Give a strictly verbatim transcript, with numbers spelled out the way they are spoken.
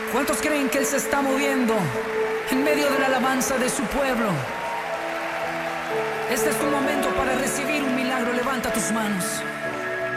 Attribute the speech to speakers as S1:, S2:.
S1: ¿Cuántos creen que Él se está moviendo en medio de la alabanza de su pueblo? Este es tu momento para recibir un milagro. Levanta tus manos.